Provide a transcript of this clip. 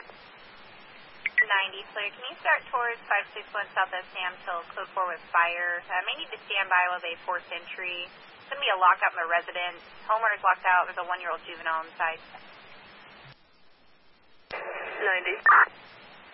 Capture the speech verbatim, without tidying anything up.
ninety, clear. Can you start towards five six one Southwest Sam till code four with fire? Uh, may need to stand by while they force entry. It's going to be a lockup in the residence. Homeowner's locked out. There's a one-year-old juvenile inside. ninety.